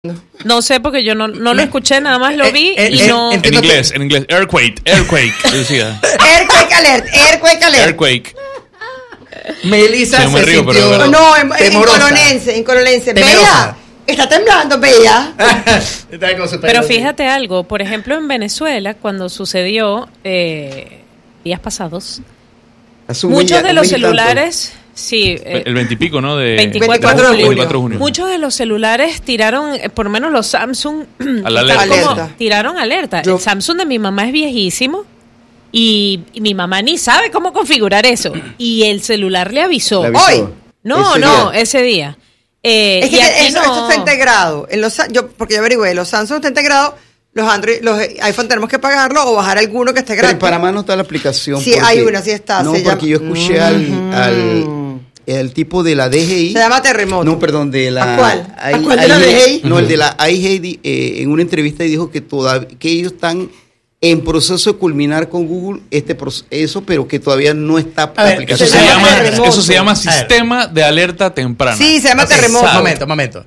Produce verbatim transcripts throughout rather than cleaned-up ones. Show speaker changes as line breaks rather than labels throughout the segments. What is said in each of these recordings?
No sé porque yo no, no lo escuché, nada más lo vi
eh, eh,
y
eh,
no...
en
En inglés, en inglés. Earthquake, earthquake, decía.
Earthquake alert, earthquake alert.
Earthquake.
Melissa
Sí, me
se
río, pero de
sintió
verdad.
No, en, en
temorosa.
colonense, en colonense.
Temerosa.
Bella, está temblando, Bella.
Está con su
Pero
pelo.
fíjate algo, por ejemplo en Venezuela, cuando sucedió eh, días pasados,
Hace un
muchos
mes-
de
un
los
mes y tanto.
celulares... Sí, eh,
El veintipico, ¿no? De
veinticuatro
de junio.
veinticuatro de junio.
muchos de los celulares tiraron, eh, por lo menos los Samsung,
A la
están
alerta.
como-
Alerta.
tiraron alerta.
Yo-
El Samsung de mi mamá es viejísimo y, y mi mamá ni sabe cómo configurar eso. Y el celular le avisó.
Le avisó.
Hoy.
No,
Ese
no,
día.
ese día. Eh,
Es que
y aquí
eso,
no.
esto está integrado. En los, yo, porque yo averigüé, los Samsung está integrado, los Android, los iPhone tenemos que pagarlo o bajar alguno que esté
Pero en
gratis.
Panamá no está la aplicación.
Sí, hay una, sí está,
No,
se
porque
llama-
yo escuché al, al el tipo de la D G I.
Se llama Terremoto.
No, perdón, de la.
¿A cuál? ¿A
I-
cuál de la
I-
D G I?
No, el de la I G I eh, en una entrevista dijo que todavía que ellos están en proceso de culminar con Google este proceso, pero que todavía no está
A
la
ver,
aplicación.
Eso se,
llama
llama,
terremoto.
eso se llama
A ver.
sistema de alerta temprana.
Sí, se llama
Ok,
Terremoto.
Un momento, un momento.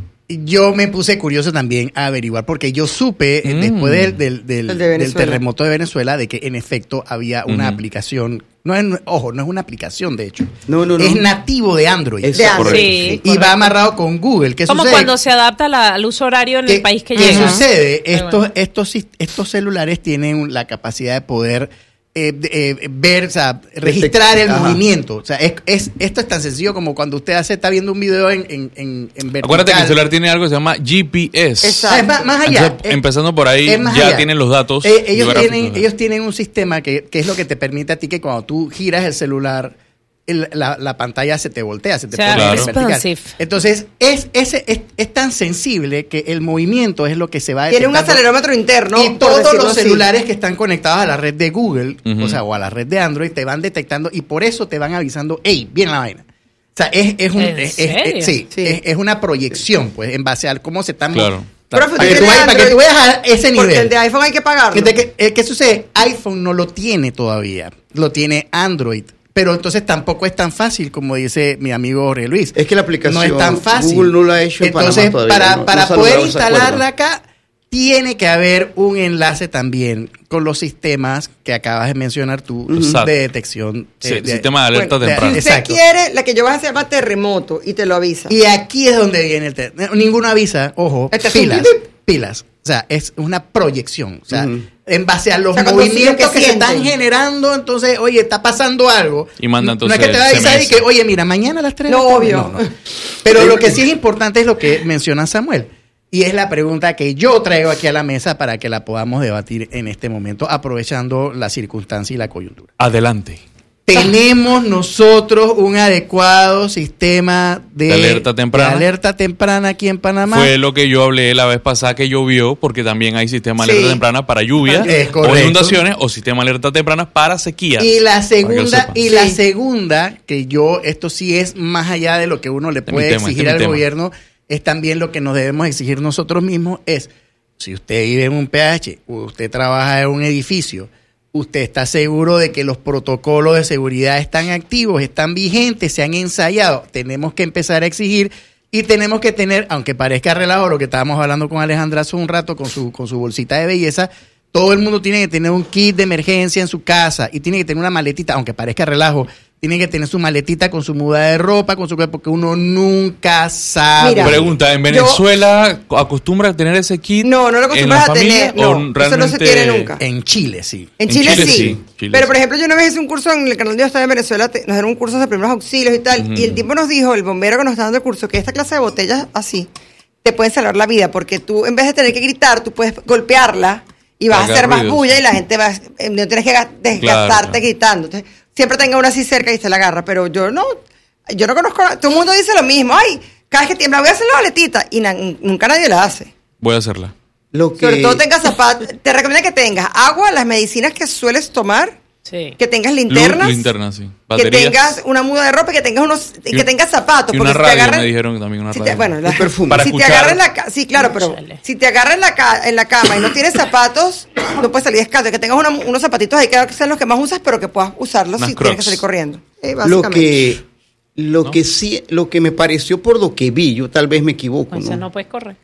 Yo me puse curioso también a averiguar, porque yo supe, eh,
Mm.
después del, del, del-
El de
del
Venezuela.
terremoto de Venezuela, de que en efecto había una
Ujú.
aplicación, no es, ojo, no es una aplicación de hecho,
No, no, no.
es nativo de Android.
Es
De Android.
correcto.
Sí,
Y va amarrado con Google. ¿Qué
como
sucede?
cuando se adapta la- al uso horario en el
¿Qué-
país que
¿Qué
llega.
sucede?
Pero
Estos,
bueno.
estos, sis- estos celulares tienen la capacidad de poder eh, de- eh, ver, o sea, registrar el
Ajá.
movimiento. O sea, es, es- esto es tan sencillo como cuando usted hace, está viendo un video en, en, en, en vertical.
Acuérdate que el celular tiene algo que se llama G P S.
Exacto.
Ah, es más, más allá.
Entonces,
Eh,
empezando por ahí,
es más
ya
allá.
tienen los datos.
Eh, ellos,
geográficos.
tienen, ellos tienen un sistema que, que es lo que te permite a ti que cuando tú giras el celular, el- la, la pantalla se te voltea, se te
O sea,
pone en
Claro.
vertical.
responsive.
Entonces, es, ese, es, es tan sensible que el movimiento es lo que se va
Tiene un
detectando.
acelerómetro interno.
Y
por
todos
decirlo
los
así.
celulares que están conectados a la red de Google,
Ujú.
o sea, o a la red de Android, te van detectando y por eso te van avisando, hey, viene la vaina. O sea, es, es un,
¿En
es, es-
serio?
es- sí,
Sí.
Es, es una proyección, pues, en base a cómo se están.
Claro.
Profe,
para,
¿tú
que tú
tienes
vayas, para que tú
Android?
vayas a ese
Porque
nivel.
el de iPhone hay que pagarlo.
¿Qué, te- qué- qué sucede? iPhone no lo tiene todavía, lo tiene Android. Pero entonces tampoco es tan fácil como dice mi amigo Jorge Luis.
Es que la aplicación
no es tan fácil.
Google no la ha hecho en
Entonces,
Panamá todavía,
para,
no-
para
no se ha
poder
logrado ese acuerdo.
instalarla acá, tiene que haber un enlace también con los sistemas que acabas de mencionar tú
Exacto.
de detección.
Sí,
eh, de-
sistema de alerta
bueno, de-
temprana.
Si usted
Exacto.
quiere, la que yo voy a hacer se llama Terremoto y te lo avisa.
Y aquí es donde viene el te- ninguno avisa, ojo,
Este es un
pilas,
pip, pip.
pilas. O sea, es una proyección. O sea,
Ujú.
en base a los
O sea, cuando
movimientos
sienten
que
que
se están
sienten.
generando, entonces, oye, está pasando algo.
Y manda
No es
entonces
que te va a avisar y
S M S.
que, oye, mira, mañana a las tres. de la
No,
tarde.
obvio.
Pero lo que sí es importante es lo que menciona Samuel. Y es la pregunta que yo traigo aquí a la mesa para que la podamos debatir en este momento, aprovechando la circunstancia y la coyuntura.
Adelante.
¿Tenemos nosotros un adecuado sistema de,
De alerta temprana.
de alerta temprana aquí en Panamá?
Fue lo que yo hablé la vez pasada que llovió, porque también hay sistema de
Sí.
alerta temprana para lluvia
Es
o
correcto.
inundaciones o sistema de alerta temprana para sequías.
Y la
Para que lo
segunda,
sepan.
y la
Sí.
segunda, que yo, esto sí es más allá de lo que uno le
Este es
puede
mi tema,
exigir
este es
al
mi tema.
gobierno, es también lo que nos debemos exigir nosotros mismos, es, si usted vive en un P H, usted trabaja en un edificio, usted está seguro de que los protocolos de seguridad están activos, están vigentes, se han ensayado, tenemos que empezar a exigir y tenemos que tener, aunque parezca relajo, lo que estábamos hablando con Alejandra hace un rato con su, con su bolsita de belleza, todo el mundo tiene que tener un kit de emergencia en su casa y tiene que tener una maletita, aunque parezca relajo, tiene que tener su maletita con su muda de ropa, con su porque uno nunca sabe.
Mira,
Pregunta, ¿en
yo-
Venezuela acostumbra a tener ese kit?
No, no lo
en la
acostumbras a
familia,
tener. No,
o
eso no se
realmente-
tiene nunca.
En Chile, sí.
En
En
Chile,
Chile
sí.
sí, Chile
Pero,
sí.
por ejemplo, yo una vez hice un curso en el canal de yo estaba en Venezuela, te- nos dieron un curso de primeros auxilios y tal,
Ujú.
y el tipo nos dijo, el bombero que nos está dando el curso, que esta clase de botellas así te pueden salvar la vida, porque tú, en vez de tener que gritar, tú puedes golpearla y vas
Haga
a hacer más
ruido,
bulla
sí.
y la gente va, eh, no tienes que ga- desgastarte
claro.
gritando. Entonces, siempre tenga una así cerca y se la agarra, pero yo no, yo no conozco, todo el mundo dice lo mismo, ay, cada vez que tiembla voy a hacer la boletita, y na- nunca nadie la hace.
Voy a hacerla.
Lo que,
Sobre todo tengas zapatos, te recomiendo que tengas agua, las medicinas que sueles tomar,
Sí.
que tengas
Luz,
linternas,
linternas, sí.
que
Baterías.
tengas una muda de ropa, y que tengas unos, y que
Y-
tengas zapatos,
y
porque
una
si te
radio,
agarran,
me dijeron que también una
si te-
radio.
bueno, la-
Un perfume.
Para
si te
escuchar.
agarran en la ca- sí, claro, pero
Chale.
si te agarran en la ca- en la cama y no tienes zapatos, no puedes salir descalzo, que tengas una- unos zapatitos ahí que sean los que más usas, pero que puedas usarlos
Unas
si tienes que
Crocs.
salir corriendo. Eh,
lo
básicamente.
que lo
¿No?
que sí lo que me pareció por lo que vi, yo tal vez me equivoco,
O sea,
¿no?
no puedes correr.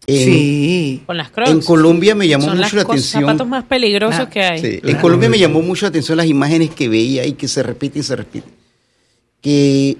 En,
Sí.
Con las Crocs.
en Colombia me llamó
Son
mucho
las
la
cos-
atención.
zapatos más peligrosos
Ah,
que hay.
Sí, en
Claro.
Colombia me llamó mucho la atención las imágenes que veía y que se repiten y se repiten. Que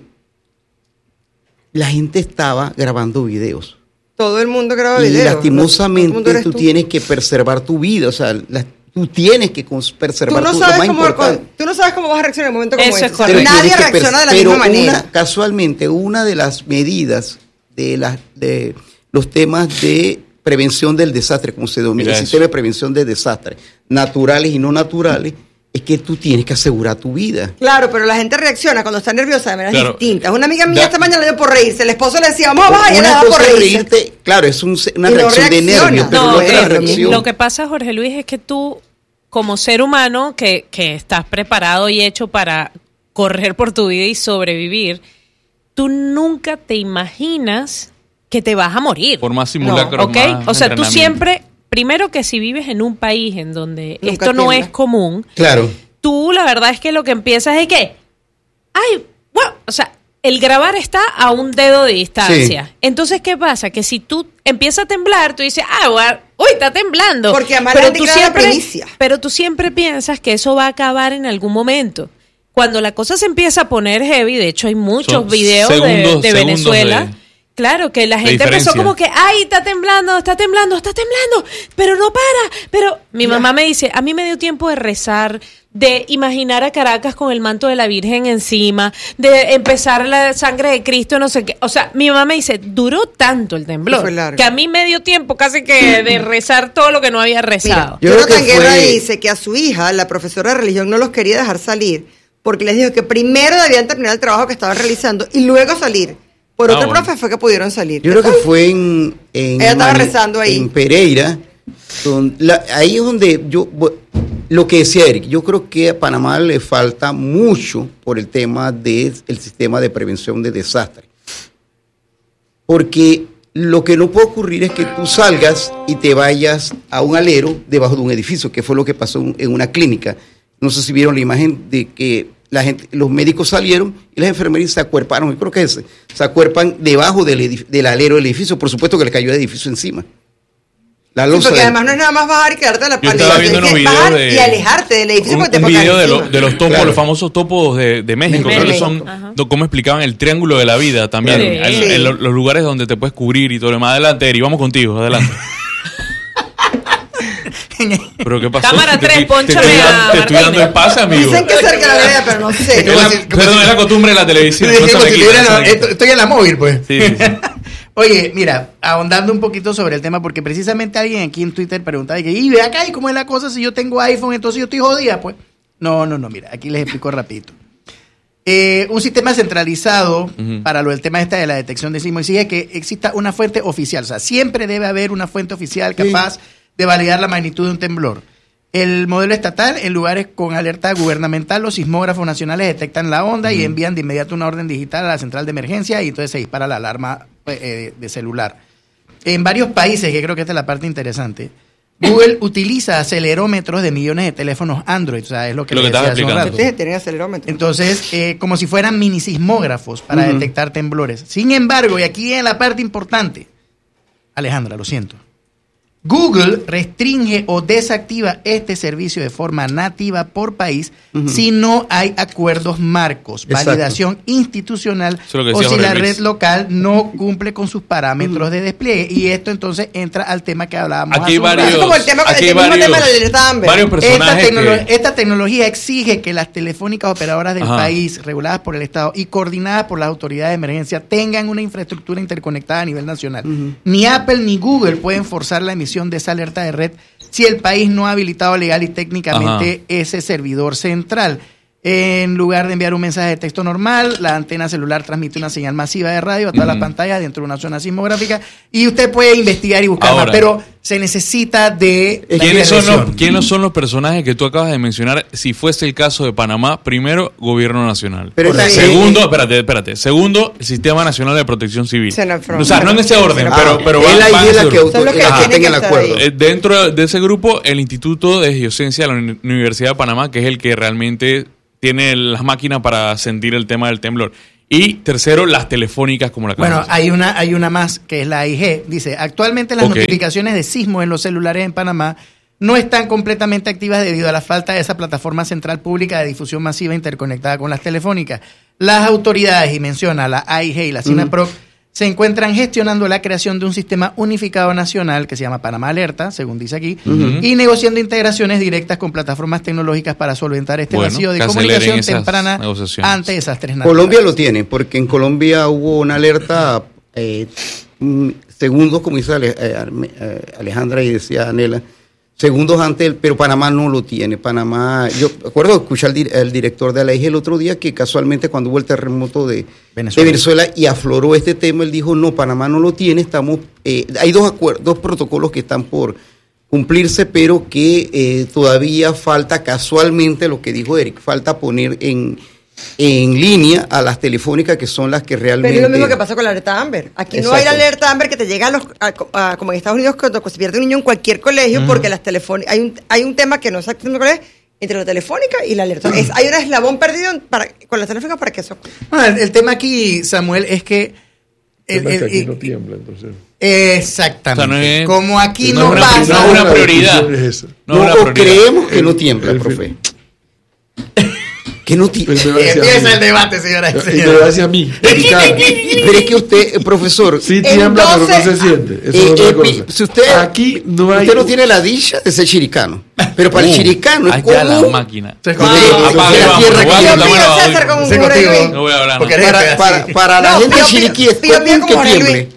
la gente estaba grabando videos.
Todo el mundo graba
Y
videos. Todo el
lastimosamente
mundo eres
tú, tienes que preservar tu vida. O sea, la- tú tienes que cons-
Tú
preservar
no,
tu
sabes
lo más
cómo,
importante.
tú no sabes cómo vas a reaccionar en un momento como
Eso
ese.
es
O sea,
correcto.
nadie
tienes que
reacciona de la
pers- pero
misma manera.
una- casualmente, una de las medidas de, las de los temas de prevención del desastre, como se denomina,
Mira
el
eso.
sistema de prevención de desastres, naturales y no naturales, es que tú tienes que asegurar tu vida.
Claro, pero la gente reacciona cuando está nerviosa de maneras
Claro.
distintas. Una amiga mía
Da-
esta mañana le dio por reírse. El esposo le decía, vamos a bajar y ella le
Una
daba por
cosa es
reírse.
reírte, claro, es un- una
Y no
reacción de
reacciona.
nervios, pero
No,
no es la
eh,
reacción.
lo que pasa, Jorge Luis, es que tú, como ser humano que, que estás preparado y hecho para correr por tu vida y sobrevivir, tú nunca te imaginas que te vas a morir.
Por más simulacros,
¿Ok?
más
O sea, tú
entrenamiento.
siempre, primero que si vives en un país en donde
Nunca
esto no
tiembla.
es común,
Claro.
tú la verdad es que lo que empiezas es que, ay, wow, o sea, el grabar está a un dedo de distancia.
Sí.
Entonces, ¿qué pasa? Que si tú empiezas a temblar, tú dices, ah, gua- uy, está temblando.
Porque además la gente
tú
crea la
siempre,
primicia.
pero tú siempre piensas que eso va a acabar en algún momento. Cuando la cosa se empieza a poner heavy, de hecho hay muchos
Son
videos de-
segundos-
de,
segundos
Venezuela.
de-
Claro, que la
de
gente empezó
diferencia.
como que, ay, está temblando, está temblando, está temblando, pero no para. Pero mi mamá me dice, a mí me dio tiempo de rezar, de imaginar a Caracas con el manto de la Virgen encima, de empezar la sangre de Cristo, no sé qué. O sea, mi mamá me dice, duró tanto el temblor,
Fue largo.
que a mí me dio tiempo casi que de rezar todo lo que no había rezado.
Yo creo
Jonathan
que
Guerra
fue-
dice que a su hija, la profesora de religión, no los quería dejar salir porque les dijo que primero debían terminar el trabajo que estaban realizando y luego salir. Por
Ah,
otro
bueno.
profe fue que pudieron salir.
Yo creo que fue en, en,
Ella estaba
Mani-
rezando ahí.
en Pereira. Donde, la- ahí es donde yo, bu- lo que decía Eric, yo creo que a Panamá le falta mucho por el tema del sistema de prevención de desastres. Porque lo que no puede ocurrir es que tú salgas y te vayas a un alero debajo de un edificio, que fue lo que pasó en- en una clínica. No sé si vieron la imagen de que la gente, los médicos salieron y las enfermeras se acuerparon, yo creo que es, se acuerpan debajo del, edif- del alero del edificio, por supuesto que le cayó el edificio encima. La
Sí,
losa
porque
del-
además no es nada más bajar y quedarte en la
Yo
pared.
estaba
Tienes
viendo
que
unos videos
bajar
de...
y alejarte del edificio
un,
porque te
un
puede caer
video de,
encima.
lo- de los topos,
Claro.
los famosos topos de, de México,
México.
creo que son,
Ajá.
do- ¿cómo explicaban? El triángulo de la vida también.
Sí.
En,
Sí.
en lo- los lugares donde te puedes cubrir y todo lo demás. Adelante, Eri, vamos contigo, adelante. ¿Pero qué pasó?
Cámara
Te
tres,
estoy- te
pónchame
estoy
a
dando- Te estoy dando
Martínez.
el pase, amigo.
Dicen que cerca de la vereda, pero no
Es
sé.
la-
Como si- como
perdón,
si-
es la costumbre de la televisión.
Sí,
no se
como
me
si
quita,
tuviera
no se
la-
me quita.
esto- estoy en la móvil, pues.
Sí, sí, sí.
Oye, mira, ahondando un poquito sobre el tema, porque precisamente alguien aquí en Twitter preguntaba, y que, y ve acá, ¿y cómo es la cosa si yo tengo iPhone, entonces yo estoy jodida? Pues, no, no, no, mira, aquí les explico rapidito. Eh, un sistema centralizado
Ujú.
para lo del tema este de la detección de sismo exige que exista una fuente oficial, o sea, siempre debe haber una fuente oficial capaz de validar la magnitud de un temblor. El modelo estatal, en lugares con alerta gubernamental, los sismógrafos nacionales detectan la onda y envían de inmediato una orden digital a la central de emergencia y entonces se dispara la alarma eh, de celular. En varios países, que creo que esta es la parte interesante, Google utiliza acelerómetros de millones de teléfonos Android, o sea, es lo que,
Lo
les
que estabas
decía hace un
explicando.
rato.
Ustedes tienen acelerómetro.
Entonces, eh, como si fueran mini sismógrafos para
Ujú.
detectar temblores. Sin embargo, y aquí viene la parte importante, Alejandra, lo siento. Google restringe o desactiva este servicio de forma nativa por país
Ujú.
si no hay acuerdos marcos,
Exacto.
validación institucional
Eso es lo que
o
decía
si
Jorge
la
Luis.
red local no cumple con sus parámetros de despliegue. Y esto entonces entra al tema que hablábamos
Aquí hay
hace un rato.
varios,
Es como el tema-
aquí hay
el mismo
varios,
tema de la alerta Amber.
varios
Esta,
personajes
tecnolo-
que-
esta tecnología exige que las telefónicas operadoras del
Ajá.
país, reguladas por el Estado y coordinadas por las autoridades de emergencia, tengan una infraestructura interconectada a nivel nacional.
Ujú.
Ni Apple ni Google pueden forzar la emisión de esa alerta de red si el país no ha habilitado legal y técnicamente ese servidor central. En lugar de enviar un mensaje de texto normal, la antena celular transmite una señal masiva de radio a todas las
Ujú.
pantallas dentro de una zona sismográfica y usted puede investigar y buscar
Ahora.
más, pero se necesita de la
¿Quiénes son, los,
intervención.
¿Quiénes son los personajes que tú acabas de mencionar? Si fuese el caso de Panamá, primero, gobierno nacional.
Pero esa-
Segundo,
eh,
espérate, espérate. Segundo, el Sistema Nacional de Protección Civil.
Senafron.
O sea, no en ese orden,
Ah,
pero, pero
él
van-
ahí
van
es la
ese
que
grupo.
Son los que
auto-
tienen
tenga
que
el
estar
acuerdo.
ahí.
Eh, Dentro de ese grupo, el Instituto de Geociencia de la Uni- Universidad de Panamá, que es el que realmente tiene las máquinas para sentir el tema del temblor. Y tercero, las telefónicas como la que
Bueno,
vamos a
hay una, hay una más que es la A I G. Dice, actualmente las
Ok.
notificaciones de sismo en los celulares en Panamá no están completamente activas debido a la falta de esa plataforma central pública de difusión masiva interconectada con las telefónicas. Las autoridades, y menciona la A I G y la SINAPROC, se encuentran gestionando la creación de un sistema unificado nacional que se llama Panamá Alerta, según dice aquí,
Ujú.
y negociando integraciones directas con plataformas tecnológicas para solventar este
Bueno,
vacío de
que aceleren
comunicación
esas
temprana
negociaciones.
ante desastres naturales.
Colombia lo tiene, porque en Colombia hubo una alerta eh, mm, segundos, como dice Ale- eh, Arme- eh, Alejandra y decía Anela, segundos antes, pero Panamá no lo tiene. Panamá, yo recuerdo escuchar al dir- al director de la I G el otro día que casualmente cuando hubo el terremoto de
Venezuela.
de Venezuela y afloró este tema, él dijo, no, Panamá no lo tiene, estamos, eh, hay dos acuerdos, dos protocolos que están por cumplirse, pero que eh, todavía falta casualmente lo que dijo Eric, falta poner en, en línea a las telefónicas que son las que realmente...
Pero es lo mismo que pasa con la alerta Amber. Aquí no hay la
Exacto.
alerta Amber que te llega a los, a- a- como en Estados Unidos cuando se pierde un niño en cualquier colegio, porque las telefónicas, hay un, hay un tema que no se activa en el colegio entre la telefónica y la alerta. Es, hay un eslabón perdido para, con las telefónicas para que eso ocurra.
No, el, el tema aquí, Samuel, es que... el-
Tema que
el-
aquí
el-
no tiembla, entonces.
Exactamente.
O sea, no es-
Como aquí
no
no,
es una
pasa.
pri- no es una
la
prioridad.
discusión es esa.
No,
No,
una
o
prioridad.
creemos que
El-
no tiembla,
el-
profe. Que no tiembla.
Él me va a decir a
Empieza
mí.
el debate, señora. y
Él me
señores.
va a decir a mí, Ricardo.
Pero es que usted, eh, profesor,
Sí
En
tiembla, pero no
doce
se siente. Eso
Eh,
es otra
eh,
cosa.
si usted,
Aquí no hay...
usted no tiene la dicha de ser chiricano. Pero para el
Uh,
chiricano es
allá la
común.
máquina.
Estoy
Ah,
contigo.
ah,
estoy
apaga,
contigo.
vamos,
Tierra
voy a
que-
Pío
contar-
Pío
bueno,
César con
estoy
Jorge
contigo.
Luis.
No voy a hablar.
Porque
no.
eres
Para,
pedacito.
para, para la
No,
gente de
Pío Pío-
Chiriquí es
Pío Pío
común
como
que
Jorge Luis.
tiemble.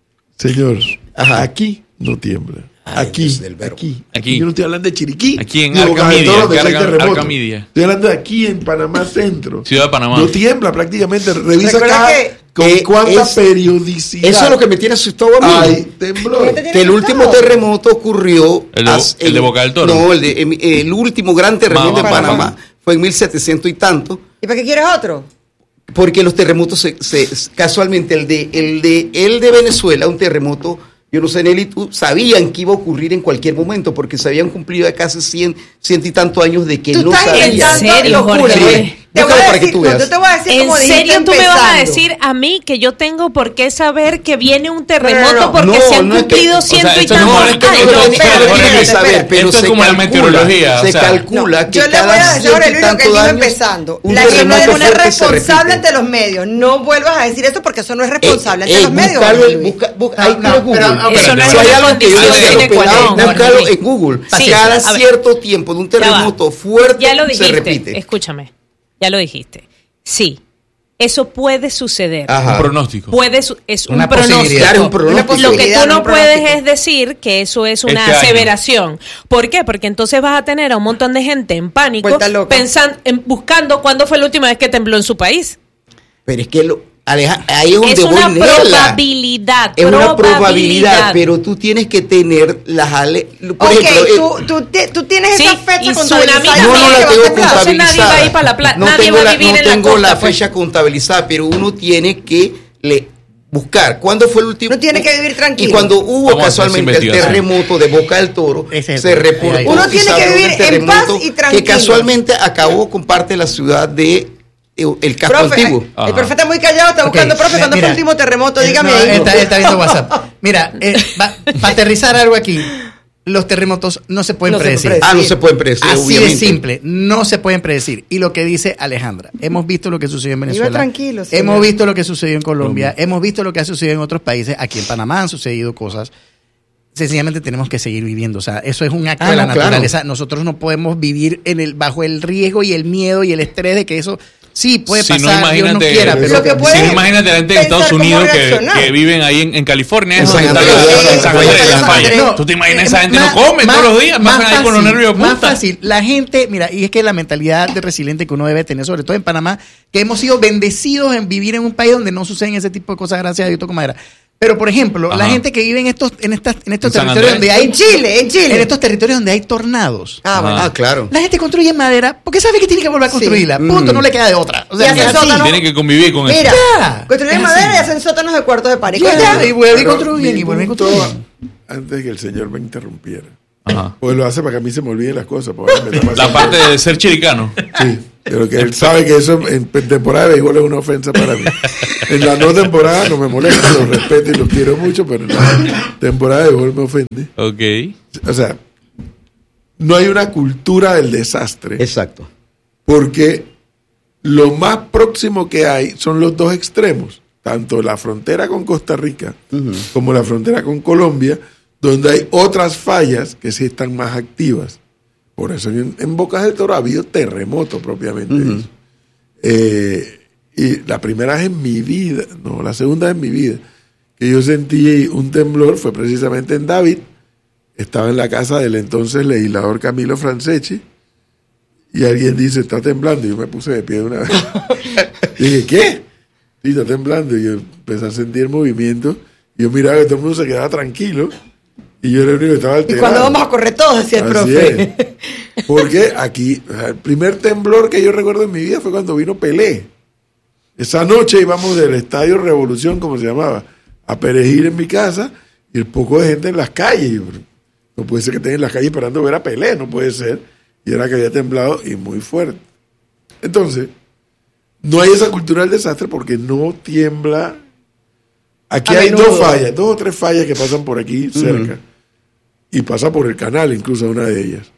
Señor,
Ajá.
aquí no tiembla.
Ay,
Aquí,
Dios del verbo.
aquí,
Aquí.
Yo no estoy hablando de Chiriquí.
Aquí en
ni de
Arca
Bocas del
Media,
Toro, donde
Arca-
hay terremoto.
Arca Media.
Estoy hablando de aquí en Panamá Centro.
Ciudad de Panamá.
No tiembla prácticamente. Revisa
Recuerda
acá
que,
con
eh,
cuánta
es-
periodicidad.
Eso es lo que me tiene asustado a mí.
Hay temblores.
Fíjate,
Que el último
asustado.
terremoto ocurrió...
El de-
hace-
el de Boca del Toro.
No, el, de, em- el último gran terremoto
Más
en
abajo.
Panamá fue en mil setecientos y tanto.
¿Y para qué quieres otro?
Porque los terremotos, se, se- casualmente, el de, el, de, el de Venezuela, un terremoto, yo no sé, Nelly, tú, sabían que iba a ocurrir en cualquier momento, porque se habían cumplido ya casi cien, ciento y tantos años de que
Tú
no
estás
sabían.
inventando
¿En serio,
locura,
Jorge?
güey. Te voy
Búscalo
a
para que
decir,
tú
no,
veas.
yo te voy a decir
¿En
como dijiste
serio tú me vas a
empezando.
decir a mí que yo tengo por qué saber que viene un terremoto
No, no, no.
porque
No,
se han
no es que-
cumplido
o sea,
ciento y
esto no
tantos
es que no
años?
lo
No,
tiene-
no, no,
espérate,
tiene que
espérate,
saber,
espérate.
pero
Esto es
se
como la
calcula-
meteorología,
Se
o sea,
calcula
No,
que
yo le voy
cada
a decir
ciento
ahora
y
Luis lo que
tantos
él dijo
años,
empezando.
un
La gente
terremoto
no es
fuerte se
responsable
repite.
ante los medios. No vuelvas a decir eso porque eso no es
Eh,
responsable ante
eh,
los medios.
búscalo
Jorge
en-
Luis.
busca- busca-
No,
ahí
no,
tienes Google.
pero- no,
pero
Si
no
hay
es una
algo que yo
condición
sé,
sine qua non,
búscalo
Jorge.
en Google.
Sí,
Cada
a ver.
cierto tiempo de un
Ya va.
terremoto fuerte
Ya lo
se
dijiste,
repite.
escúchame, ya lo dijiste. Sí, eso puede suceder.
Ajá.
Un pronóstico.
Puede su- es un
Una
pronóstico.
posibilidad.
Claro, un pronóstico.
Lo que
Posibilidad,
tú
no
no
un
puedes
pronóstico.
es decir que eso es una
Este año.
aseveración. ¿Por qué? Porque entonces vas a tener a un montón de gente en pánico
Vuelta loca.
pensando, en- buscando cuándo fue la última vez que tembló en su país.
Pero es que lo, Aleja, ahí es donde
Es
voy,
una
Nela.
probabilidad.
Es una probabilidad,
probabilidad.
pero tú tienes que tener las ale... Por
Ok,
ejemplo, eh,
tú, tú, te- tú tienes
Sí,
esa fecha
y
contabilizada.
tsunami
yo
también,
no la
que va a
tengo
temblar. Entonces nadie
contabilizada.
va a ir para la playa,
no
nadie
tengo
va a
la,
vivir
no
en la
tengo
costa,
la
pues.
fecha contabilizada, pero uno tiene que le, buscar. ¿Cuándo fue el último?
Uno tiene que vivir tranquilo.
Y cuando hubo
Vamos a hacer
casualmente
esa
el
investigación.
terremoto de Boca del Toro,
Ese es
se
el-
reportó.
ahí.
Uno
y
tiene
se
que
habló del
vivir en paz
terremoto
y tranquilo.
que casualmente acabó con parte de la ciudad de eh, el casco
Profe,
antiguo.
el profe está muy callado, está
Ok,
buscando, profe,
me-
¿cuándo fue
mira,
el último terremoto?
él-
Dígame
no,
ahí.
él está, él está viendo WhatsApp. Mira, para aterrizar algo aquí, los terremotos no se pueden
No se
predecir.
pueden
Ah, no se pueden predecir,
Así
obviamente.
de simple, no se pueden predecir. Y lo que dice Alejandra, hemos visto lo que sucedió en Venezuela.
tranquilo, señor.
hemos visto lo que sucedió en Colombia, hemos visto lo que ha sucedido en otros países. Aquí en Panamá han sucedido cosas. Sencillamente tenemos que seguir viviendo. O sea, eso es un acto
Ah,
de la
no, claro.
naturaleza. Nosotros no podemos vivir en el bajo el riesgo y el miedo y el estrés de que eso sí puede
Si no,
pasar, Dios no
imagínate,
quiera. Pero
Lo que puede
si no, imagínate a la gente de
pensar
Estados
cómo
Unidos que,
reaccionar.
que viven ahí en, en California,
En
es donde
San
está la-
Andrés,
en San
en
Andrés,
San
la falla.
Andrés.
¿Tú te imaginas?
Eh,
Esa gente
más-
no come
más-
todos los días,
más
pasan ahí con los
fácil,
nervios de
Más
punta.
fácil. La gente, mira, y es que la mentalidad de resiliente que uno debe tener, sobre todo en Panamá, que hemos sido bendecidos en vivir en un país donde no suceden ese tipo de cosas, gracias a Dios, toco madera. Pero, por ejemplo, la
Ajá.
gente que vive en estos, en estas, en estos
En San
territorios donde hay
En Chile, en Chile.
en estos territorios donde hay tornados.
Ah, bueno.
Ah, claro.
La gente construye en madera porque sabe que tiene que volver a
Sí.
construirla. Punto,
Mm.
no le queda de otra. O sea,
Y hace
es así.
sótano.
Tienen que convivir con
Mira,
eso.
Ya.
construyen
Es
madera
así.
y hacen sótanos de cuartos de pared.
Ya,
Coño.
y vuelve y
Pero
construyen,
mi
y vuelve y
punto,
construyen.
antes que el señor me interrumpiera.
Ajá.
Pues lo hace para que a mí se me olviden las cosas. porque ahora me está
La
pasando.
parte de ser chiricano.
Sí, pero que él sabe que eso en temporada de béisbol es una ofensa para mí. En la no temporada no me molesta, los respeto y los quiero mucho, pero en la temporada de béisbol me ofende.
Ok.
O sea, no hay una cultura del desastre,
Exacto.
porque lo más próximo que hay son los dos extremos, tanto la frontera con Costa Rica
Ujú.
como la frontera con Colombia, donde hay otras fallas que sí están más activas. Por eso en, en Bocas del Toro ha habido terremoto propiamente.
Ujú.
dicho. Eh, y la primera vez en mi vida, no, la segunda vez en mi vida, que yo sentí un temblor fue precisamente en David. Estaba en la casa del entonces legislador Camilo Franceschi y alguien dice, está temblando. Y yo me puse de pie de una vez. Y dije, ¿qué? Sí, está temblando. Y yo empecé a sentir movimiento. Y yo miraba que todo el mundo se quedaba tranquilo. Y yo era el único que estaba
¿Y
alterado.
cuándo vamos a correr todos? Decía el
Así
profe.
es. Porque aquí, o sea, el primer temblor que yo recuerdo en mi vida fue cuando vino Pelé. Esa noche íbamos del Estadio Revolución, como se llamaba, a Perejil en mi casa, y el poco de gente en las calles. Y yo, no puede ser que estén en las calles esperando ver a Pelé, no puede ser. Y era que había temblado y muy fuerte. Entonces, no hay esa cultura del desastre porque no tiembla. Aquí
A
hay
menudo.
dos fallas, dos o tres fallas que pasan por aquí cerca. Y pasa por el canal, incluso una de ellas.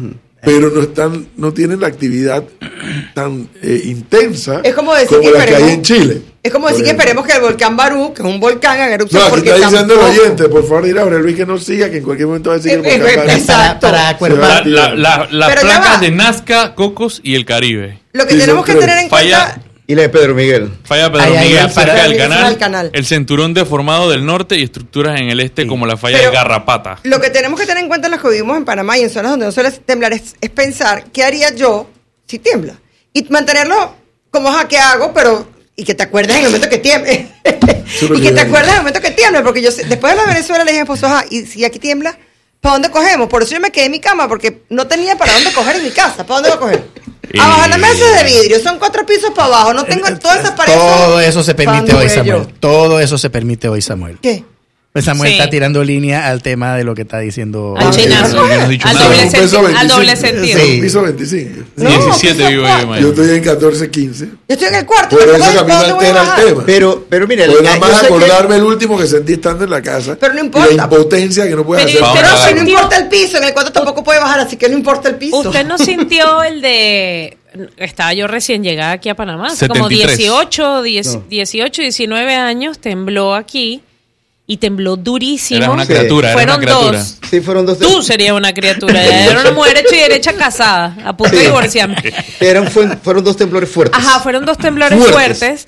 Pero no están, no tienen la actividad tan eh, intensa
Es como decir que
la que hay
esperemos-
en Chile.
Es como decir
Por
que
ejemplo.
esperemos que el volcán Barú, que es un volcán, haga erupción
No, aquí
porque
está diciendo el
tampoco-
oyente, por favor, dirá a Luis que no siga, que en cualquier momento va a decir que
Eh,
el volcán
eh,
Barú-
exacto.
Para, para
La,
acuerpar.
la, la, las
Pero ya
placas
va.
de Nazca, Cocos y el Caribe.
Lo que
Sí,
tenemos
son
que
tres.
tener en
Falla-
cuenta...
Y la de Pedro Miguel.
Falla Pedro
Ay, ay,
Miguel
ay, para-
cerca del
Encima
canal,
del canal.
el cinturón deformado del norte y estructuras en el este como la falla
Pero-
de Garrapata.
Lo que tenemos que tener en cuenta en los que vivimos en Panamá y en zonas donde no suele temblar es, es pensar qué haría yo si tiembla. Y mantenerlo como ajá, ¿qué hago? Pero, y que te acuerdes en el momento que tiemble.
Sí,
y
porque-
que te acuerdes en el momento que tiemble. Porque yo sé- después de la Venezuela le dije a mi esposo, ajá, y si aquí tiembla, ¿para dónde cogemos? Por eso yo me quedé en mi cama, porque no tenía para dónde coger en mi casa. ¿Para dónde voy a coger? Abajo la mesa de vidrio, son cuatro pisos para abajo, no tengo todas esas paredes.
Todo eso se permite
¿Pa'
hoy,
dónde voy yo?
Samuel. Todo eso se permite hoy, Samuel.
¿Qué?
Pues Samuel
Sí.
está tirando línea al tema de lo que está diciendo.
Al
Ah,
chinazo.
yo no he dicho
Al
nada.
doble,
Un peso
senti- al
veinticinco.
doble sentido.
Sí.
Piso veinticinco.
No,
diecisiete
piso
vivo yo,
cuatro.
man.
Yo estoy en catorce, quince.
Yo estoy en el cuarto.
Por
pero
eso
¿para
que a mí me
dónde voy a
altera el
bajar?
tema.
Pero, pero mire,
Pues
yo
nada
sé
más
que-
acordarme el último que sentí estando en la casa.
Pero no
Y
importa.
la impotencia que no puede
Pero
hacer.
usted
Vamos
no
a
Pero no
sintió-
importa el piso, en el cuarto tampoco puede bajar, así que no importa el piso.
¿Usted no sintió el de... Estaba yo recién llegada aquí a Panamá, hace como
setenta y tres.
dieciocho, diez-
No.
dieciocho, diecinueve años, tembló aquí y tembló durísimo.
Era una
Sí.
criatura, era
Fueron
una criatura.
dos.
Sí, fueron dos.
Tú serías una criatura, era una mujer hecha y derecha casada, a punto de
Sí.
divorciarme.
Eran, fue- fueron dos temblores fuertes.
Ajá, fueron dos temblores
Fuertes.
fuertes.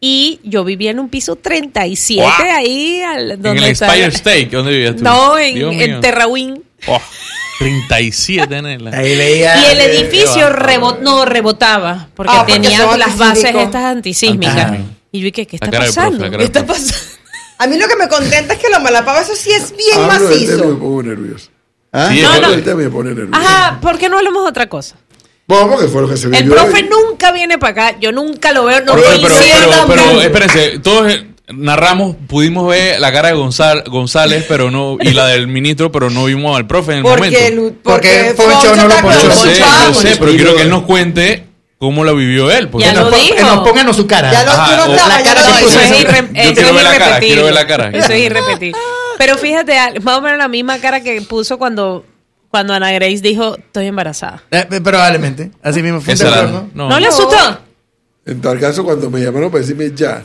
Y yo vivía en un piso treinta y siete
¡Guau!
ahí al,
En
donde
el
está-
Spire Steak, ¿dónde vivías tú?
No, en,
Dios
en
mío.
Terrahuín.
Oh, treinta y siete, nena.
Ahí leía.
Y el
eh,
edificio
qué va.
rebot, no rebotaba porque
Ah, porque
tenía
son
las bases
antisísmicos.
estas antisísmicas.
Ajá.
Y yo dije, ¿qué
La
está
cara del
pasando?
profe, la cara
¿Qué está
del profe.
pasando?
A mí lo que me contenta es que lo malapago, eso sí es bien
Hablo del tema y me
macizo.
pongo nervioso.
¿Ah?
Sí,
No,
Hablo
no.
del tema y me pone nervioso.
Ajá, ¿por qué no hablamos de otra cosa?
Bueno, porque fue lo que se vio.
El
Yo-
profe nunca viene para acá, yo nunca lo veo, no
Profe,
lo
pero,
hicieron
pero, pero,
tampoco.
espérense, todos eh, narramos, pudimos ver la cara de Gonzal- González, pero no, y la del ministro, pero no vimos al profe en el
Porque,
momento.
Lu-
Porque
porque
Foncho no lo
está con
ponchó.
Yo
Foncho.
sé,
Ah,
yo sé, pero
Y
quiero
lo-
que él nos cuente cómo la vivió él. Porque
Ya
Que
lo
nos, pon-
dijo.
que nos pongan su cara.
Ya lo
Ajá,
tú no
o-
estabas,
la
ya
cara
lo
que
No,
puso
eso
dije.
es,
ese-
irre-
Yo
eso
quiero
es
ver la cara,
irrepetible.
quiero ver la cara.
Eso es irrepetible. Pero fíjate, más o menos la misma cara que puso cuando, cuando Ana Grace dijo, estoy embarazada.
Eh, eh, probablemente. Así mismo fue un
Esa era-
temblor, ¿no?
no,
¿No le
no.
asustó?
En tal caso, cuando me llamaron para decirme ya.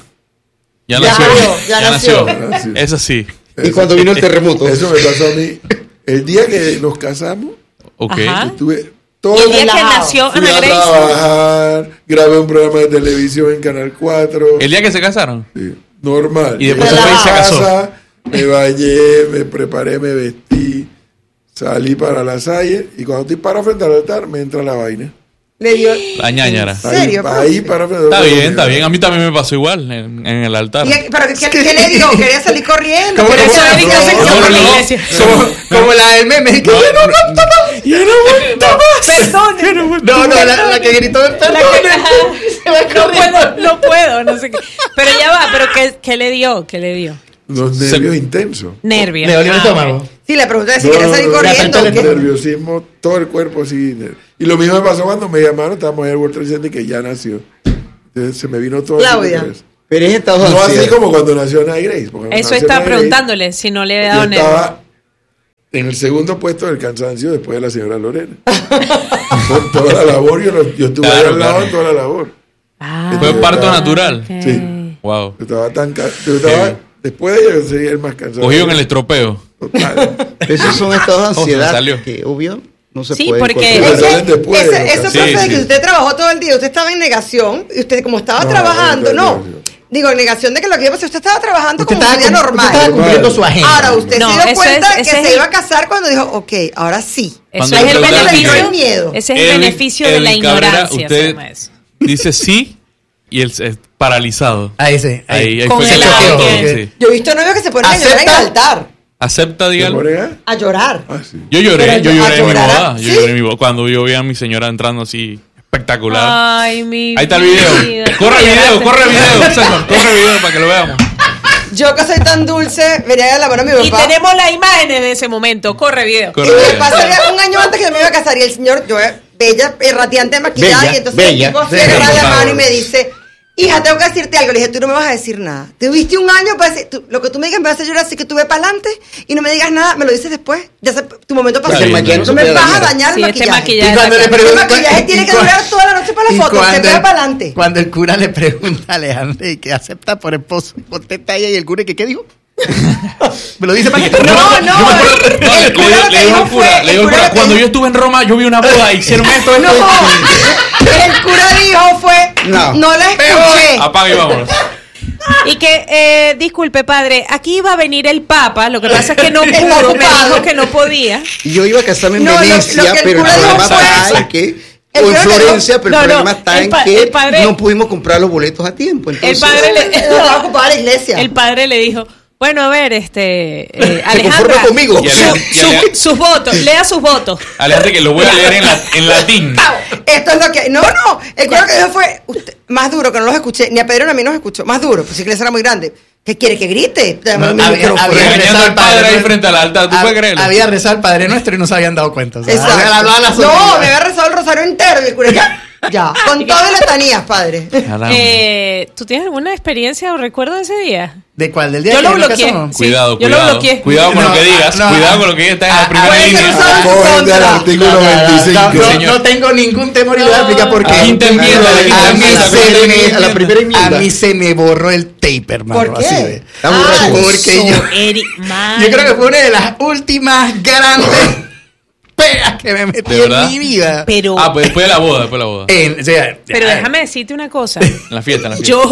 Ya
Ya
nació.
nació, ya nació.
Ya nació.
Eso sí.
Y cuando vino el terremoto.
Eso me pasó a mí. El día que nos casamos,
Ok.
Ajá.
estuve todo
Y el día que
relajado.
nació
Fui
Ana
a
Grace.
trabajar, grabé un programa de televisión en Canal cuatro.
El día que se casaron.
Sí, normal.
Y después
Llegué
se
a
fue y
se casó.
casa, me bañé, me preparé, me vestí, salí para la salle y cuando estoy para frente al altar me entra la vaina.
Le dio.
La ñañara.
¿En serio,
Ahí, ahí
profe?
para frente
Está
al
bien,
altar.
está bien. A mí también me pasó igual en, en el altar.
¿Y- ¿Pero qué, qué le dio? ¿Quería salir corriendo?
¿Cómo-
¿Quería
cómo-
salir
no,
corriendo?
no,
por la
no.
iglesia.
Como, como la del meme. que
No,
yo no
no,
aguanto más. Yo no aguanto más.
Perdón.
No, no, la, la que gritó
La
perdón.
que- no puedo, no puedo, no sé qué. Pero ya va, pero ¿qué, qué le dio? ¿Qué le dio?
Los
Se-
nervios intensos.
Nervios.
¿Le dolió el
Ah,
estómago?
ok.
Sí, le pregunté si
No,
quería
no,
salir
no,
corriendo.
no,
¿o
El
qué?
nerviosismo, todo el cuerpo así. ner- Y lo mismo me pasó cuando me llamaron, estábamos en el World Trade Center que ya nació. Entonces se me vino todo. así
Claudia.
de cabeza.
Pero es estado de
No así
ansiedad.
como cuando nació Ana Grace. porque cuando
Eso
nació
estaba
Ana Grace,
preguntándole si no le había
yo
dado nervios.
estaba en el segundo puesto del cansancio después de la señora Lorena. Con toda la labor, yo, no- yo estuve
Claro,
ahí al lado
claro.
en toda la labor.
Ah,
Fue parto
Ah,
natural.
ok.
Sí.
Wow.
Yo estaba tan ca- yo estaba,
Sí.
después de ella yo sería el más cansado.
Cogido en el estropeo.
Total.
Esos son estados de
Oh, se me
ansiedad
salió.
que, obvio, no se
Sí,
pueden
porque-
controlar.
Es que
Salen después,
ese-
¿no?
eso
Sí,
pasa de
sí.
que usted trabajó todo el día, usted estaba en negación, y usted como estaba
No,
trabajando,
no,
no.
no, no.
Digo, en negación de que lo que iba a pasar, usted estaba trabajando
Usted
como
estaba,
un día
cum- usted estaba
normal.
cumpliendo su agenda.
Ahora usted
No,
se dio
eso
cuenta
es-
que
ese es
se
el-
iba a casar cuando dijo, ok, ahora sí.
Eso
Cuando
es
le
el
preguntan-
beneficio.
el miedo.
Ese es el
Edwin-
beneficio de la
Edwin Cabrera,
ignorancia. se
usted
llama eso.
dice sí y él es paralizado.
Ahí sí. Ahí.
Ahí, ahí
Con
fue que
el
le
audio.
cortó, sí.
Yo he visto novios que se ponen a llorar en el
¿Acepta?
altar,
Acepta,
¿Te
dígalo.
ponen a?
a llorar.
Ah, sí.
Yo lloré,
Pero
yo
yo-
lloré
a
en mi
llorar,
boda. Yo
¿sí?
lloré en mi boda. Cuando yo vi a mi señora entrando así, espectacular.
Ay, mi
Ahí está el video.
vida.
Corre el video,
Lloraste.
corre el video, César, corre el video para que lo veamos.
Yo que soy tan dulce, venía a dar la mano a mi
Y
papá.
tenemos las imágenes de ese momento. Corre video.
Corre
Y
el
mi
video.
papá salía un año antes que yo me iba a casar y el señor, yo eh, bella, eh, radiante, maquillada,
Bella,
y entonces
bella.
el tipo se
Sí,
agarra
por
la
favor.
mano y me dice, hija, tengo que decirte algo. Le dije, tú no me vas a decir nada. Te viste un año, para decir- tú- lo que tú me digas me vas a hacer llorar, así que tú ve para adelante y no me digas nada, me lo dices después. Ya sé, tu momento pasó.
Está
el
bien,
maquillaje
está
no
No
se
me
puede
vas a
dañar.
dañar el
Sí, este
maquillaje.
maquillaje
Y cuando
era
le
acá.
El
preguntan-
maquillaje tiene
y
que
cua-
durar toda la noche para la
y
foto. Usted
cuando
ve
el-
para adelante.
Cuando el cura le pregunta a Alejandra y que acepta por esposo, contesta ella y el cura que qué dijo. Me lo dice para que
No, no,
Yo me acuerdo-
el-
no,
el
le-
cura
le-
lo que
le dijo
dijo
al cura,
fue-
le dijo
el
al
cura
cura,
lo que
cuando
dijo-
yo estuve en Roma, yo vi una boda, hicieron esto, esto,
No,
esto.
el cura dijo fue,
No.
no la escuché.
Apaga y vámonos.
Y que, eh, disculpe, padre, aquí iba a venir el Papa. Lo que pasa es que no
Está
pudo, me
ocupado.
dijo que no podía.
Y yo iba a casarme en
No, lo-
Venecia,
lo que el
pero el
cura dijo
problema
fue
está
eso.
en que...
El
O en
cura dijo-
Florencia, pero
no,
el
no,
problema está
el
en
pa-
que
el padre-
no pudimos comprar los boletos a tiempo.
El
Entonces,
padre le,
Estaba ocupada la iglesia.
el padre le dijo, bueno, a ver, este, eh,
¿Se
Alejandra,
conforma conmigo?
Y
su-
Ale- y
su-
Ale-
sus votos, lea sus votos.
Alejandra, que lo voy a leer en, la- en latín.
Esto es lo que. No, no. El cura que dijo fue usted- más duro, que no los escuché. Ni a Pedro ni a mí nos escuchó. Más duro. Pues sí que les era muy grande. ¿Qué quiere que grite? Dame
No,
un
había-
micrófono.
había
Regañando
rezado
al
el
padre ahí
Nuestro.
frente al altar, ¿tú
Hab-
puedes creerlo?
Había rezado el Padre Nuestro y no se habían dado cuenta. O sea,
Exacto.
había hablado a la
No,
sobrina.
me había rezado el rosario entero y el cura ya. Ya. Con todas las letanías, padre.
Caramba.
Eh, ¿Tú tienes alguna experiencia o recuerdo de ese día?
¿De cuál? ¿Del día
Yo
que
lo
nos
bloqueé.
casamos?
Sí,
Cuidado,
yo lo
cuidado.
bloqueé.
Cuidado con
No,
lo que digas.
no,
cuidado
no.
con lo que digas. Está en la
Ah,
primera
puede ser
línea.
usado en su
Acorde al
contra.
artículo
No, no, no,
veinticinco.
no, no,
Señor.
no tengo ningún temor y le voy a explicar por qué.
La quinta enmienda, la quinta
A mí
enmienda,
se
la quinta
me-
enmienda.
a la primera
A
enmienda.
mí se me borró el tape, hermano.
¿Por qué?
Así de.
Está borracho.
Porque yo,
Eric, man.
yo creo que fue una de las últimas grandes pegas que me metí
¿De verdad?
en mi vida.
Pero,
Ah, pues después de la boda, después de la boda.
En- o sea,
pero
ya,
déjame decirte una cosa.
En la fiesta, en la fiesta.
Yo,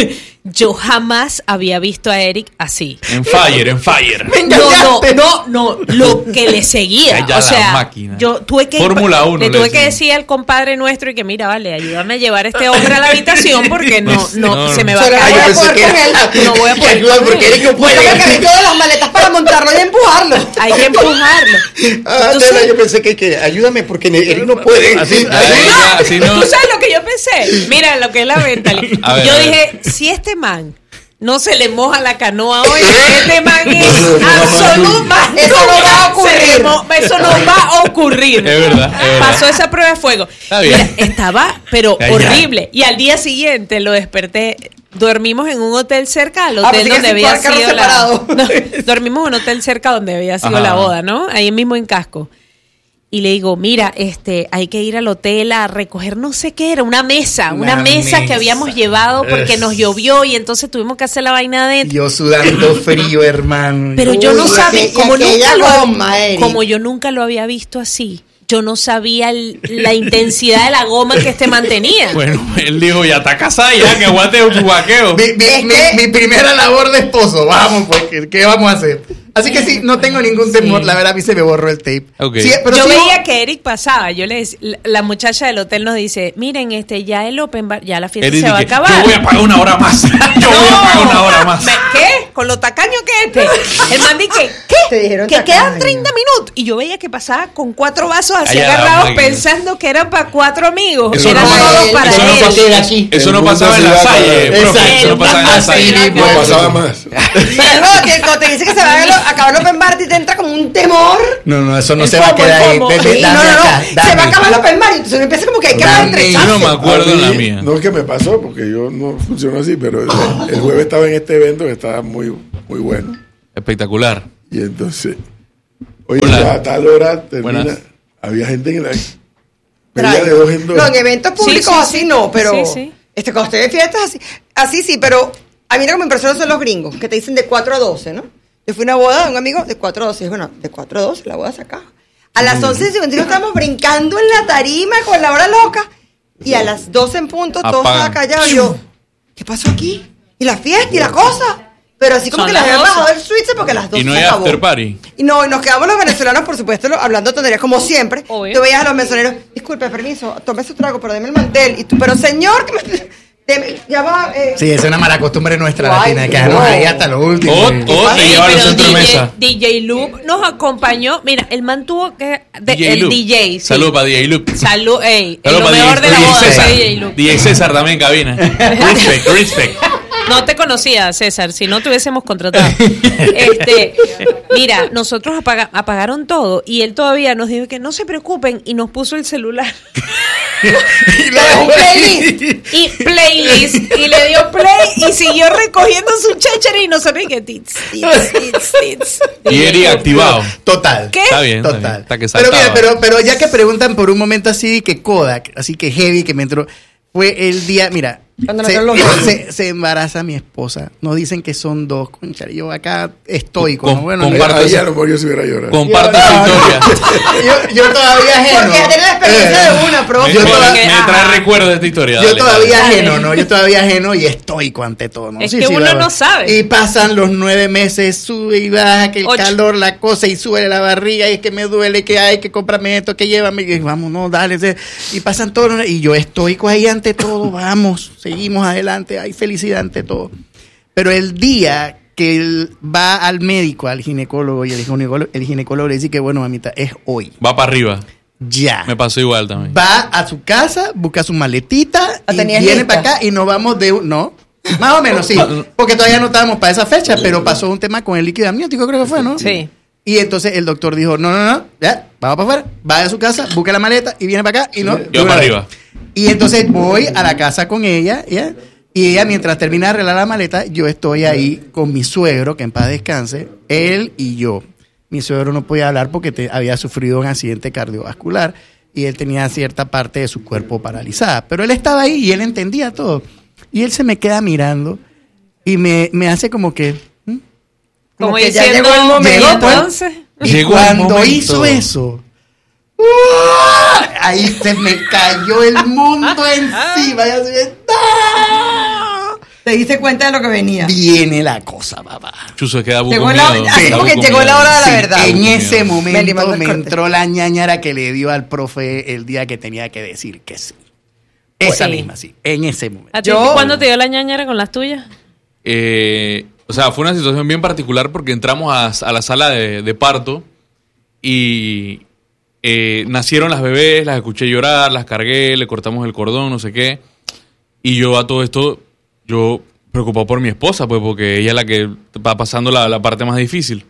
yo jamás había visto a Eric así.
En fire, en fire.
Me
No, no,
engañaste.
no, no, lo que le seguía.
Calla
O sea,
la máquina.
yo tuve que
Fórmula uno
le
le
tuve que
decían.
decir al compadre nuestro y que mira, vale, ayúdame a llevar a este hombre a la habitación porque no, no,
No,
se me
no.
va a
Se le va a
caer.
poder
pensé
con
que era-
él.
No voy a poder
Ayuda,
con
porque
él.
Eric no puede.
Bueno, que cargué todas las maletas para montarlo y empujarlo.
Hay que empujarlo.
Ah,
Entonces-
nena, yo pensé que, que ayúdame porque Eric no puede.
Así,
No,
así, ya, así no.
¿Tú sabes lo que yo pensé? Mira lo que es la venta.
A ver,
Yo
a ver.
dije, si este man no se le moja la canoa hoy, este man es absolutamente.
Eso no va a ocurrir.
Eso no va a ocurrir.
Es verdad, es verdad.
Pasó esa prueba de fuego.
Está bien.
Mira, estaba, pero
Ya, ya.
horrible. Y al día siguiente lo desperté. Dormimos en un hotel cerca al
Ah,
hotel
pensé que
donde
sí,
había
por carro
sido la.
separado.
No, dormimos en un hotel cerca donde había sido
Ajá.
la boda, ¿no? Ahí mismo en Casco. Y le digo, mira, este, hay que ir al hotel a recoger no sé qué era, una mesa, una,
Una
mesa, que
mesa.
habíamos llevado porque
Ugh.
nos llovió y entonces tuvimos que hacer la vaina adentro.
Yo sudando frío, hermano.
Pero yo no
Uy,
sabía,
aquella-
como
aquella
nunca lo
goma, Eric.
como yo nunca lo había visto así, yo no sabía el- la intensidad de la goma que este mantenía.
Bueno, él dijo, ya está casada, ya que aguante su vaqueo.
Mi, mi-
Es
mi-
que-
mi primera labor de esposo. Vamos, pues, ¿qué, qué vamos a hacer? Así que sí, no tengo ningún temor.
Sí.
La verdad, a mí se me borró el tape.
Ok.
Sí, pero
yo
sí,
veía que Eric pasaba. Yo le dec- la- la muchacha del hotel nos dice, miren, este, ya el open bar, ya la fiesta
Eric
se va a
dice,
acabar.
yo voy a pagar una hora más. Yo voy a pagar una hora más.
¿Me- ¿Qué? ¿Con lo tacaño que este? El man dice, ¿qué?
Te dijeron
que
tacaño.
quedan treinta minutos. Y yo veía que pasaba con cuatro vasos así
Allá,
agarrados
máquina.
pensando que eran para cuatro amigos.
Eso
eran
no
todos
pasa-
para
eso no
él.
pasa aquí.
Eso
El
no
mundo
pasaba
se
en la
iba a
salle,
acabar.
profe.
Exacto.
Eso no pasaba en la
Así
salle.
mismo.
No pasaba más.
Pero no, que cuando te dice que se va a lo- acabar el open bar y te entra como un temor.
No, no, eso no
El
se va a
FOMO,
quedar
el
ahí.
FOMO.
Ve- ve,
Sí, no,
dame
no, no.
acá,
Se
dame.
va a acabar el open bar y entonces uno empieza como que hay que dar el
Dame.
Yo no me
rechazo.
acuerdo
A
en la
mí,
mía.
No es que me pasó, porque yo no funciono así, pero el, el jueves estaba en este evento que estaba muy, muy bueno.
Espectacular.
Y entonces, oye,
Hola.
ya a tal hora termina.
Buenas.
Había gente en la.
Trae.
Veía de dos en dos.
No, en eventos públicos
sí,
así
sí.
no, pero
Sí, sí.
este cuando estoy de fiestas así, así sí, pero a mí lo que me impresiona son los gringos, que te dicen de cuatro a doce, ¿no? Yo fui a una boda de un amigo de cuatro a doce, y dije, bueno, de cuatro a doce la boda se acaba. A las once y cincuenta y uno estábamos brincando en la tarima con la hora loca, y a las doce en punto todo
Apagan.
estaba callado, y yo, ¿qué pasó aquí? ¿Y la fiesta y la cosa? Pero así como
Son
que las
las
habían
doce.
bajado del switch porque a las doce
Y no
se
hay
acabó.
after party.
Y no, y nos quedamos los venezolanos, por supuesto, lo- hablando tonterías como siempre.
Obvio.
Tú veías a los mesoneros, disculpe, permiso, tome su trago, pero deme el mantel. Y tú, pero señor, que me, deme- ya va. Eh,
Sí, es una mala costumbre nuestra
Ay,
latina, quedarnos
no.
ahí hasta lo último.
O,
Y-
o te
Ey,
lleva a los
pero
centros de
D J,
mesa.
D J Loop nos acompañó. Mira, el man tuvo que. de-
D J
el
Loop.
D J. Sí.
Saludos para D J Loop.
Salud, ey.
Saludos
Lo
para
mejor de la
D J
boda
César.
fue D J Loop.
D J César también en cabina. Respect, respect.
No te conocía, César, si no te hubiésemos contratado. Este, mira, nosotros apaga- apagaron todo y él todavía nos dijo que no se preocupen y nos puso el celular
Y
te dejó un playlist.
y playlist y le dio play y siguió recogiendo su chéchere y nosotros y que tits, tits, tits, tits.
Y Eric activado.
Total.
¿Qué?
Está bien, está bien.
Total.
Está que
pero mira,
saltaba.
pero, pero ya que preguntan por un momento así que Kodak, así que heavy que me entró, fue el día, mira,
Cuando
se,
nacieron los dos.
se, se embaraza mi esposa. Nos dicen que son dos, concha. Yo acá estoico,
Con-
¿no? Bueno,
con
yo-
parte-
Ahí a lo mejor yo se hubiera llorado.
Comparte su historia.
yo, yo todavía ajeno.
Porque ya tenés la experiencia
Eh,
de una, pero
Me,
Yo
me-
todavía-
me trae recuerdos de esta historia.
Yo
dale,
todavía
dale.
ajeno, ¿no? Yo todavía ajeno y estoico ante todo, ¿no?
Es que uno
va-
no sabe.
Y pasan los nueve meses, sube y baja, que el
Ocho.
calor, la cosa, y sube la barriga, y es que me duele, que hay que comprarme esto, que llévame, y vamos, no, dale. dale. Y pasan todos, los- y yo estoico ahí ante todo, vamos, seguimos adelante, hay felicidad ante todo. Pero el día que él va al médico, al ginecólogo, y el ginecólogo, el ginecólogo le dice que, bueno, mamita, es hoy,
Va para arriba.
ya.
Me pasó igual también.
Va a su casa, busca su maletita
¿La
y
tenías
viene
lista?
para acá y nos vamos de un... No, más o menos, sí. Porque todavía no estábamos para esa fecha, pero pasó un tema con el líquido amniótico, creo que fue, ¿no?
Sí.
Y entonces el doctor dijo, no, no, no, ya, vamos para afuera, va a su casa, busca la maleta y viene para acá y no...
Yo para arriba.
Y entonces voy a la casa con ella, ¿ya? Y ella, mientras termina de arreglar la maleta, yo estoy ahí con mi suegro, que en paz descanse, él y yo. Mi suegro no podía hablar porque te- había sufrido un accidente cardiovascular y él tenía cierta parte de su cuerpo paralizada. Pero él estaba ahí y él entendía todo. Y él se me queda mirando y me, me hace como que... ¿hmm?
Como
que ya
diciendo,
llegó el momento.
¿y entonces?
Y
Llegó el
cuando
momento.
hizo eso, ¡ah! Ahí se me cayó el mundo encima. Y así, ¡ah!
Te diste cuenta de lo que venía.
Viene la cosa, papá.
Chuzo queda buco
Llegó la-
miedo.
así
Queda
como que
buco
llegó la
miedo.
hora de la
Sí,
verdad.
en
Buco
ese
miedo.
Me
momento
limando el
me
corte.
entró la ñañara que le dio al profe el día que tenía que decir que sí. Esa
Sí.
misma, sí. En ese momento.
¿A ti
Yo-
cuándo te dio la ñañara con las tuyas?
Eh, o sea, fue una situación bien particular porque entramos a, a la sala de, de parto y eh, nacieron las bebés, las escuché llorar, las cargué, le cortamos el cordón, no sé qué. Y yo a todo esto, yo preocupado por mi esposa, pues porque ella es la que va pasando la, la parte más difícil.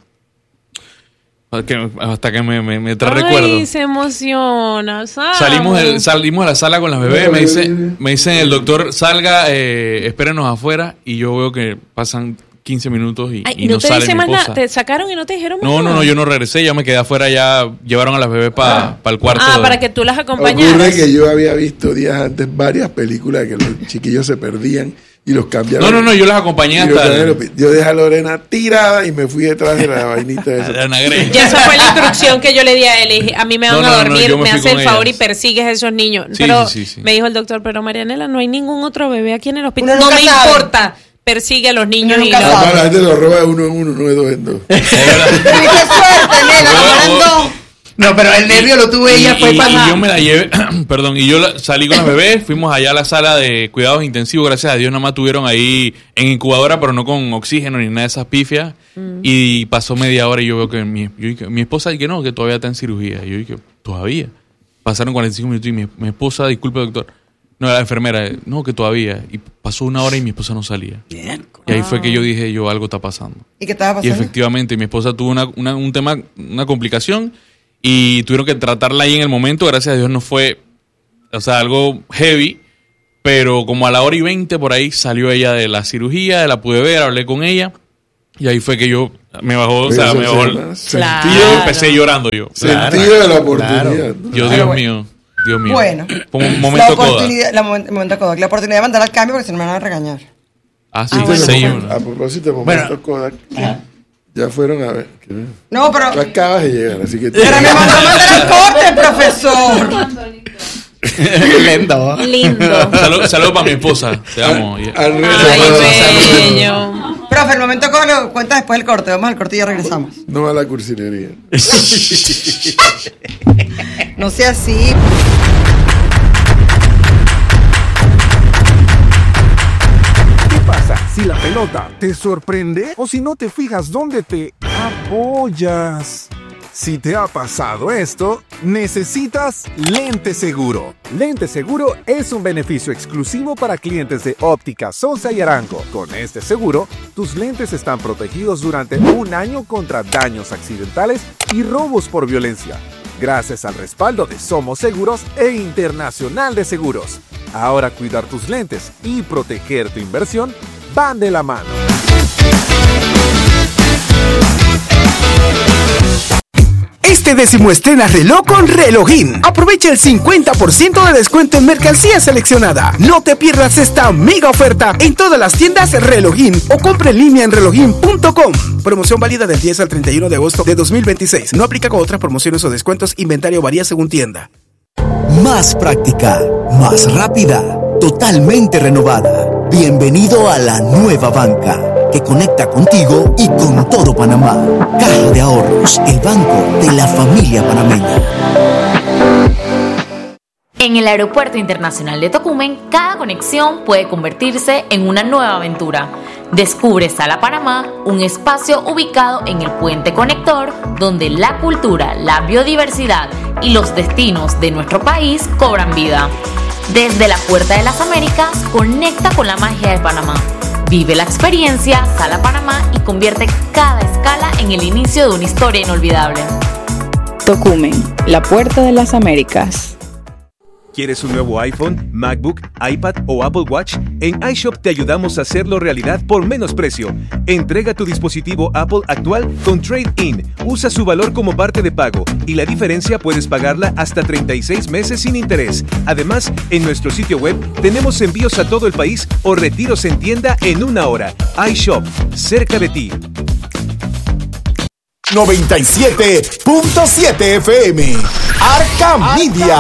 Hasta que, hasta que me, me, me trae
Ay,
recuerdo.
se emociona. ¿sabes?
Salimos, del- salimos de la sala con las bebés, me dice, me dice el doctor, salga, eh, espérenos afuera, y yo veo que pasan quince minutos y,
Ay,
y
no,
no
te
sale
dice
mi
más
esposa.
nada. Te sacaron y no te dijeron más
No, no,
nada.
no, yo no regresé, ya me quedé afuera, ya llevaron a las bebés para el cuarto.
Ah,
de-
para que tú las
Ocurre
acompañaras.
que yo había visto días antes varias películas que los chiquillos se perdían y los cambiaron.
No, no, no, yo las acompañé
Y los
hasta
cambiaron.
el-
Yo dejé a Lorena tirada y me fui detrás de la vainita de
a
esa.
Ana Grey.
Y esa fue la instrucción que yo le di a él. Le dije, a mí me van
No, no,
a
no,
dormir,
yo me
me
fui
hace
con
el favor
ellas.
y persigues a esos niños.
Sí,
Pero
sí, sí, sí.
me dijo el doctor, pero Marianela, no hay ningún otro bebé aquí en el hospital.
Uno
No
nunca
me
sabe.
importa. persigue a los niños y
Nunca
los...
sabe.
Ah, la gente lo roba de uno en uno, no de dos en dos.
¡Qué suerte, nena! ¡Lo mandó!
No, pero el nervio lo tuve ella,
y,
fue
y-
para...
y yo me la llevé, perdón, y yo la- salí con las bebés, fuimos allá a la sala de cuidados intensivos, gracias a Dios, nada más tuvieron ahí en incubadora, pero no con oxígeno ni nada de esas pifias. Mm. Y pasó media hora y yo veo que mi, yo dije, mi esposa dice que no, que todavía está en cirugía. Y yo dije, ¿todavía? Pasaron cuarenta y cinco minutos y mi, mi esposa, disculpe doctor, no, la enfermera, no, que todavía. Y pasó una hora y mi esposa no salía.
Bien.
Y ahí fue que yo dije, yo, algo está pasando.
¿Y qué estaba
Y
pasando?
efectivamente, mi esposa tuvo una, una- un tema, una complicación y tuvieron que tratarla ahí en el momento. Gracias a Dios no fue, o sea, algo heavy, pero como a la hora y veinte por ahí salió ella de la cirugía, la pude ver, hablé con ella y ahí fue que yo me bajó, o sea,
Eso
me
se
bajó.
llama
el-
Claro.
Y yo empecé llorando yo.
Claro.
Sentido de la
Claro.
oportunidad. ¿no?
Yo, Dios mío, Dios mío.
Bueno,
Fue un
la
momento coda.
oportunidad, la momen- momento Kodak, la oportunidad de mandar al cambio porque si no me van a regañar.
Ah, sí,
Ah, bueno.
sí,
Bueno,
uno.
a propósito de momentos
Bueno.
Kodak, ya fueron a ver. que-
No, pero,
Tú acabas de llegar, así que...
pero me mandó a mandar al corte, profesor.
Lindo.
Lindo.
Saludos salud para mi esposa, te amo. Y-
Al revés.
Ay,
Saludos,
bello.
Profe, el momento Kodak lo cuenta después del corte. Vamos al corte y ya regresamos.
No a la cursilería.
No sea así.
¿Qué pasa si la pelota te sorprende o si no te fijas dónde te apoyas? Si te ha pasado esto, necesitas Lente Seguro. Lente Seguro es un beneficio exclusivo para clientes de Óptica Sosa y Arango. Con este seguro, tus lentes están protegidos durante un año contra daños accidentales y robos por violencia, gracias al respaldo de Somos Seguros e Internacional de Seguros. Ahora cuidar tus lentes y proteger tu inversión van de la mano.
Este décimo estrena reloj con Relojín. Aprovecha el cincuenta por ciento de descuento en mercancía seleccionada. No te pierdas esta mega oferta en todas las tiendas Relojín o compra en línea en relojín punto com. Promoción válida del diez al treinta y uno de agosto de dos mil veintiséis. No aplica con otras promociones o descuentos. Inventario varía según tienda.
Más práctica, más rápida, totalmente renovada. Bienvenido a la nueva banca, que conecta contigo y con todo Panamá. Caja de Ahorros, el banco de la familia panameña.
En el Aeropuerto Internacional de Tocumen, cada conexión puede convertirse en una nueva aventura. Descubre Sala Panamá, un espacio ubicado en el puente conector, donde la cultura, la biodiversidad y los destinos de nuestro país cobran vida. Desde la Puerta de las Américas, conecta con la magia de Panamá. Vive la experiencia Sala Panamá y convierte cada escala en el inicio de una historia inolvidable.
Tocumen, la Puerta de las Américas.
¿Quieres un nuevo iPhone, MacBook, iPad o Apple Watch? En iShop te ayudamos a hacerlo realidad por menos precio. Entrega tu dispositivo Apple actual con Trade-in. Usa su valor como parte de pago y la diferencia puedes pagarla hasta treinta y seis meses sin interés. Además, en nuestro sitio web tenemos envíos a todo el país o retiros en tienda en una hora. iShop, cerca de ti.
noventa y siete punto siete F M. Arca Media.